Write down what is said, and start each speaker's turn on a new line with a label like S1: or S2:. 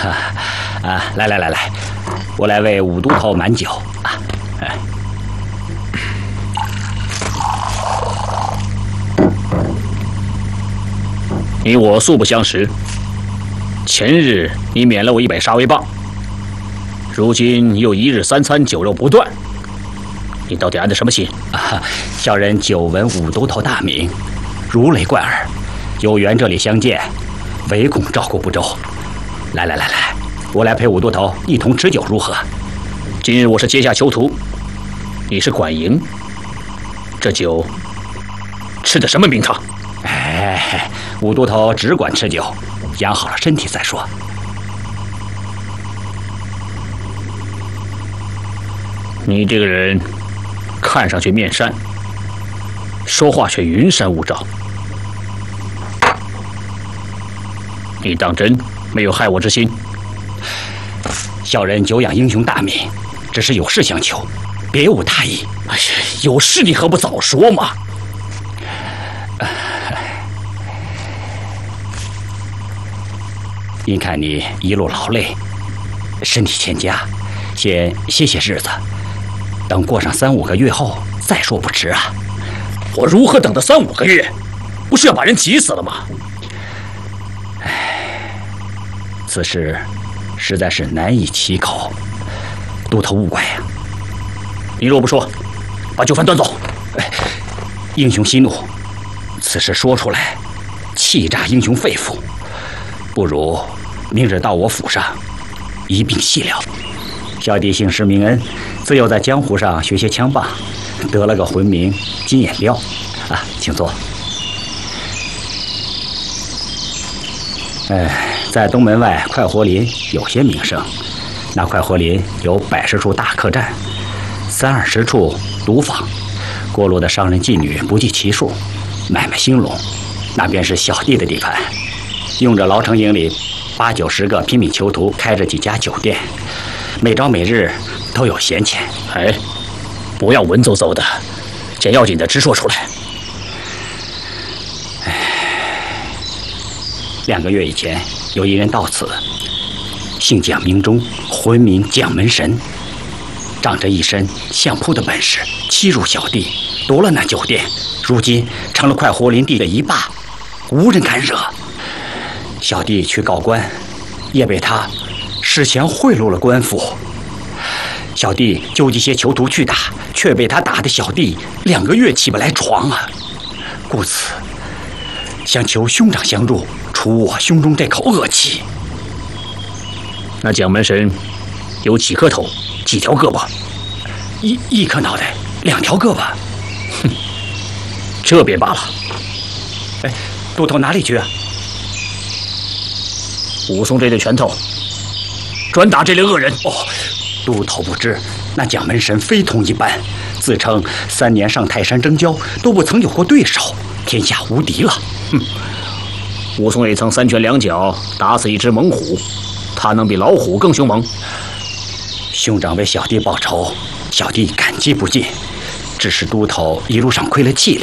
S1: 来，我来为武都头满酒啊！
S2: 你我素不相识，前日你免了我100杀威棒，如今你又1日3餐酒肉不断，你到底安的什么心？
S1: 小人久闻武都头大名，如雷贯耳，有缘这里相见，唯恐照顾不周。来，我来陪武都头一同吃酒，如何？
S2: 今日我是阶下囚徒，你是管营，这酒吃的什么名堂？
S1: 武都头只管吃酒，养好了身体再说。
S2: 你这个人看上去面善，说话却云山雾罩，你当真没有害我之心？
S1: 小人久仰英雄大名，只是有事相求，别无他意。
S2: 有事你何不早说嘛？
S1: 因看你一路劳累，身体欠佳，先歇歇日子，等过上3、5个月后再说不迟啊。
S2: 我如何等到3、5个月？不是要把人急死了吗？
S1: 此事实在是难以启口，都头勿怪呀。
S2: 你若不说，把酒饭端走。
S1: 英雄息怒，此事说出来，气炸英雄肺腑，不如明日到我府上一并细聊。小弟姓石名恩，自幼在江湖上学些枪棒，得了个魂名金眼雕啊，请坐。在东门外快活林有些名声，那快活林有80处大客栈，30-20处赌坊，过路的商人妓女不计其数，买卖兴隆，那便是小弟的地盘。用着牢城营里8、90个拼命囚徒开着几家酒店，每朝每日都有闲钱。
S2: 不要文绉绉的，将要紧的直说出来。
S1: 2个月以前，有一人到此，姓蒋名忠，魂名蒋门神，仗着一身相扑的本事，欺辱小弟，夺了那酒店，如今成了快活林地的一霸，无人敢惹。小弟去告官，也被他事前贿赂了官府。小弟纠集些囚徒去打，却被他打得小弟2个月起不来床啊！故此，想求兄长相助，除我胸中这口恶气。
S2: 那蒋门神有几颗头，几条胳膊？
S1: 一颗脑袋，2条胳膊。
S2: 哼，这便罢了。
S1: 都头哪里去啊？
S2: 武松这对拳头，专打这类恶人。
S1: 都头不知，那蒋门神非同一般，自称3年上泰山征交都不曾有过对手，天下无敌了。
S2: 武松也曾3拳2脚打死一只猛虎，他能比老虎更凶猛？
S1: 兄长为小弟报仇，小弟感激不尽。只是都头一路上亏了气